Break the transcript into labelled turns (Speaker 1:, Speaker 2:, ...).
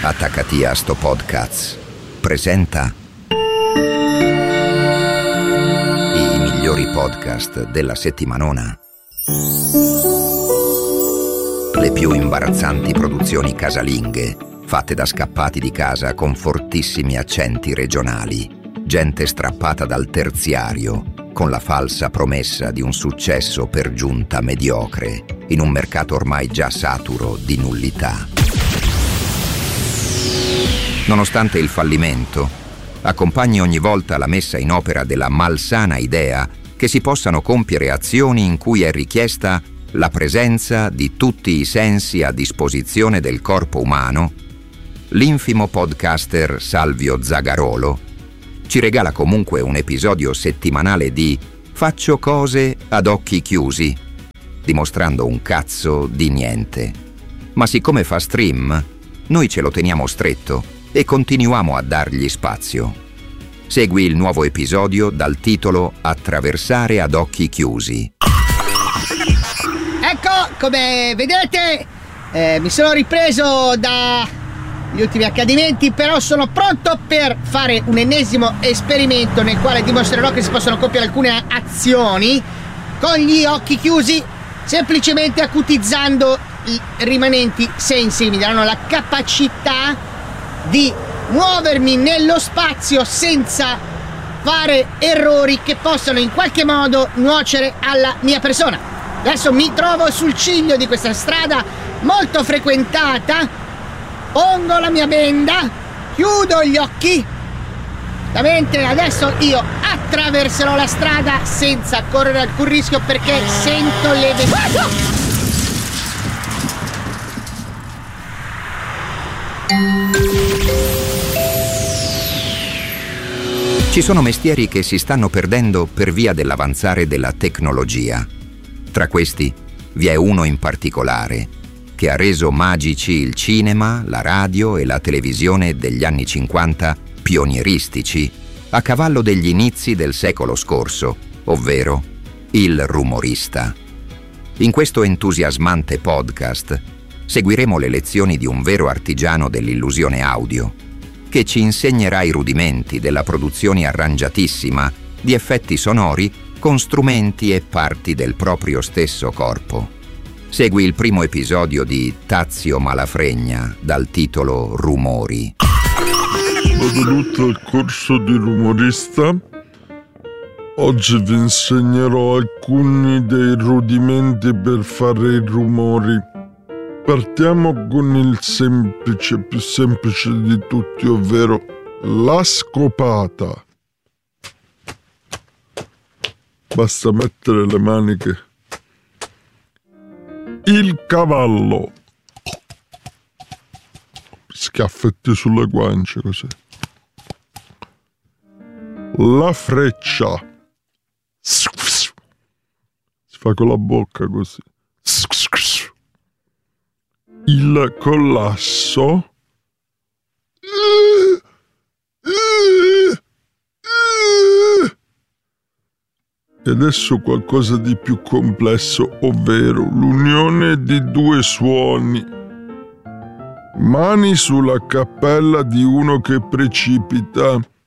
Speaker 1: Attaccati a sto podcast presenta i migliori podcast della settimanona. Le più imbarazzanti produzioni casalinghe fatte da scappati di casa con fortissimi accenti regionali, gente strappata dal terziario con la falsa promessa di un successo per giunta mediocre in un mercato ormai già saturo di nullità. Nonostante il fallimento, accompagni ogni volta la messa in opera della malsana idea che si possano compiere azioni in cui è richiesta la presenza di tutti i sensi a disposizione del corpo umano. L'infimo podcaster Salvio Zagarolo ci regala comunque un episodio settimanale di Faccio cose ad occhi chiusi, dimostrando un cazzo di niente. Ma siccome fa stream, noi ce lo teniamo stretto e continuiamo a dargli spazio. Segui il nuovo episodio dal titolo Attraversare ad occhi chiusi.
Speaker 2: Ecco, come vedete, mi sono ripreso dagli ultimi accadimenti, però sono pronto per fare un ennesimo esperimento nel quale dimostrerò che si possono compiere alcune azioni con gli occhi chiusi, semplicemente acutizzando i rimanenti sensi. Mi daranno la capacità di muovermi nello spazio senza fare errori che possano in qualche modo nuocere alla mia persona. Adesso mi trovo sul ciglio di questa strada molto frequentata, pongo la mia benda, chiudo gli occhi. Ovviamente adesso io attraverserò la strada senza correre alcun rischio perché sento le
Speaker 1: Ci sono mestieri che si stanno perdendo per via dell'avanzare della tecnologia. Tra questi vi è uno in particolare che ha reso magici il cinema, la radio e la televisione degli anni 50 pionieristici a cavallo degli inizi del secolo scorso, ovvero il rumorista. In questo entusiasmante podcast seguiremo le lezioni di un vero artigiano dell'illusione audio che ci insegnerà i rudimenti della produzione arrangiatissima di effetti sonori con strumenti e parti del proprio stesso corpo. Segui il primo episodio di Tazio Malafregna dal titolo Rumori.
Speaker 3: Benvenuto al corso di rumorista. Oggi vi insegnerò alcuni dei rudimenti per fare i rumori. Partiamo con il più semplice di tutti, ovvero la scopata. Basta mettere le maniche. Il cavallo. Schiaffetti sulle guance così. La freccia. Si fa con la bocca così. Il collasso. E adesso qualcosa di più complesso, ovvero l'unione di due suoni. Mani sulla cappella di uno che precipita.